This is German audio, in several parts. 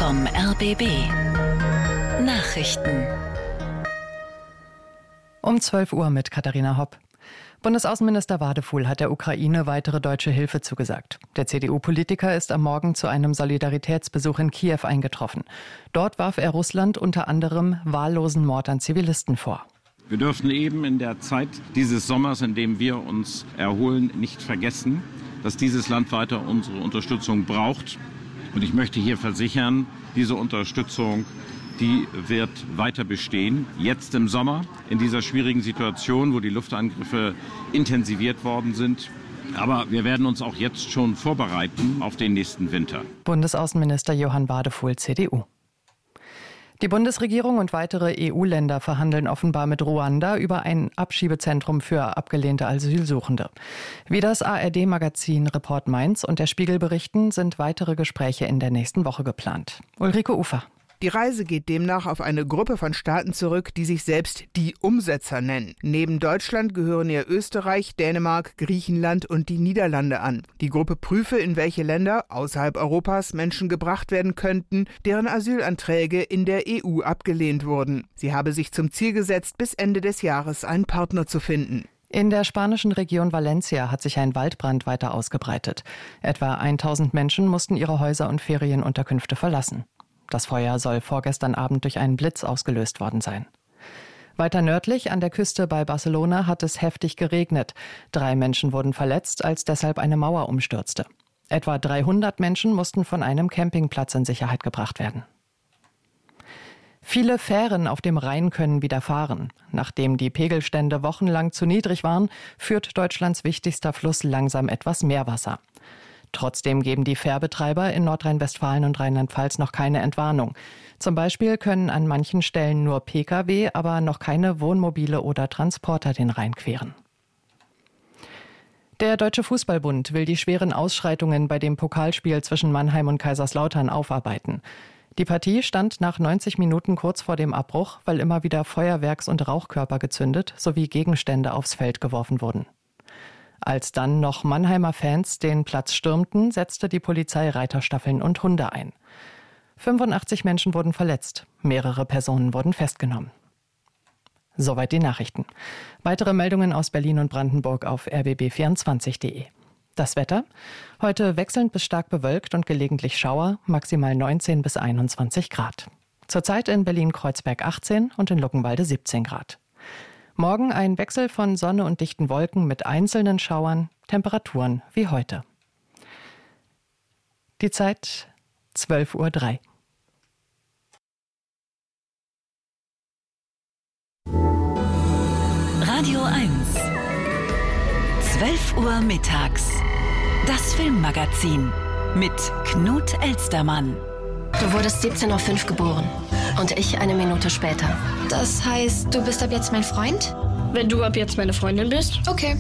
vom RBB. Nachrichten. Um 12 Uhr mit Katharina Hopp. Bundesaußenminister Wadefuhl hat der Ukraine weitere deutsche Hilfe zugesagt. Der CDU-Politiker ist am Morgen zu einem Solidaritätsbesuch in Kiew eingetroffen. Dort warf er Russland unter anderem wahllosen Mord an Zivilisten vor. Wir dürfen eben in der Zeit dieses Sommers, in dem wir uns erholen, nicht vergessen, dass dieses Land weiter unsere Unterstützung braucht. Und ich möchte hier versichern, diese Unterstützung, die wird weiter bestehen. Jetzt im Sommer, in dieser schwierigen Situation, wo die Luftangriffe intensiviert worden sind. Aber wir werden uns auch jetzt schon vorbereiten auf den nächsten Winter. Bundesaußenminister Johann Wadefuhl, CDU. Die Bundesregierung und weitere EU-Länder verhandeln offenbar mit Ruanda über ein Abschiebezentrum für abgelehnte Asylsuchende. Wie das ARD-Magazin Report Mainz und der Spiegel berichten, sind weitere Gespräche in der nächsten Woche geplant. Ulrike Ufer. Die Reise geht demnach auf eine Gruppe von Staaten zurück, die sich selbst die Umsetzer nennen. Neben Deutschland gehören ihr Österreich, Dänemark, Griechenland und die Niederlande an. Die Gruppe prüfe, in welche Länder außerhalb Europas Menschen gebracht werden könnten, deren Asylanträge in der EU abgelehnt wurden. Sie habe sich zum Ziel gesetzt, bis Ende des Jahres einen Partner zu finden. In der spanischen Region Valencia hat sich ein Waldbrand weiter ausgebreitet. Etwa 1000 Menschen mussten ihre Häuser und Ferienunterkünfte verlassen. Das Feuer soll vorgestern Abend durch einen Blitz ausgelöst worden sein. Weiter nördlich an der Küste bei Barcelona hat es heftig geregnet. 3 Menschen wurden verletzt, als deshalb eine Mauer umstürzte. Etwa 300 Menschen mussten von einem Campingplatz in Sicherheit gebracht werden. Viele Fähren auf dem Rhein können wieder fahren. Nachdem die Pegelstände wochenlang zu niedrig waren, führt Deutschlands wichtigster Fluss langsam etwas Meerwasser. Trotzdem geben die Fährbetreiber in Nordrhein-Westfalen und Rheinland-Pfalz noch keine Entwarnung. Zum Beispiel können an manchen Stellen nur Pkw, aber noch keine Wohnmobile oder Transporter den Rhein queren. Der Deutsche Fußballbund will die schweren Ausschreitungen bei dem Pokalspiel zwischen Mannheim und Kaiserslautern aufarbeiten. Die Partie stand nach 90 Minuten kurz vor dem Abbruch, weil immer wieder Feuerwerks- und Rauchkörper gezündet sowie Gegenstände aufs Feld geworfen wurden. Als dann noch Mannheimer Fans den Platz stürmten, setzte die Polizei Reiterstaffeln und Hunde ein. 85 Menschen wurden verletzt, mehrere Personen wurden festgenommen. Soweit die Nachrichten. Weitere Meldungen aus Berlin und Brandenburg auf rbb24.de. Das Wetter? Heute wechselnd bis stark bewölkt und gelegentlich Schauer, maximal 19 bis 21 Grad. Zurzeit in Berlin-Kreuzberg 18 und in Luckenwalde 17 Grad. Morgen ein Wechsel von Sonne und dichten Wolken mit einzelnen Schauern, Temperaturen wie heute. Die Zeit 12:03 Uhr. Radio 1. 12 Uhr mittags. Das Filmmagazin mit Knut Elstermann. Du wurdest 17:05 Uhr geboren und ich eine Minute später. Das heißt, du bist ab jetzt mein Freund? Wenn du ab jetzt meine Freundin bist? Okay.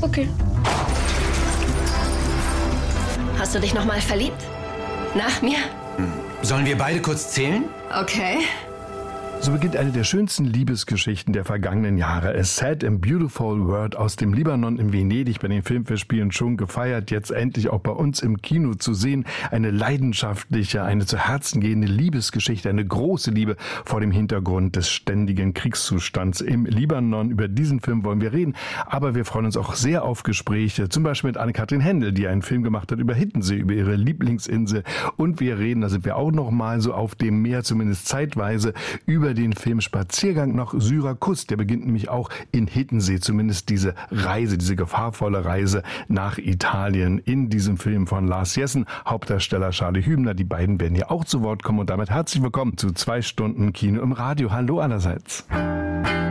Hast du dich nochmal verliebt? Nach mir? Sollen wir beide kurz zählen? Okay. So beginnt eine der schönsten Liebesgeschichten der vergangenen Jahre. A Sad and Beautiful World aus dem Libanon in Venedig, bei den Filmfestspielen schon gefeiert, jetzt endlich auch bei uns im Kino zu sehen. Eine leidenschaftliche, eine zu Herzen gehende Liebesgeschichte, eine große Liebe vor dem Hintergrund des ständigen Kriegszustands im Libanon. Über diesen Film wollen wir reden, aber wir freuen uns auch sehr auf Gespräche, zum Beispiel mit Anne-Kathrin Händel, die einen Film gemacht hat über Hiddensee, über ihre Lieblingsinsel. Und wir reden, da sind wir auch noch mal so auf dem Meer, zumindest zeitweise, über den Film Spaziergang nach Syrakus. Der beginnt nämlich auch in Hiddensee, zumindest diese Reise, diese gefahrvolle Reise nach Italien in diesem Film von Lars Jessen, Hauptdarsteller Charlie Hübner. Die beiden werden hier auch zu Wort kommen und damit herzlich willkommen zu 2 Stunden Kino im Radio. Hallo allerseits.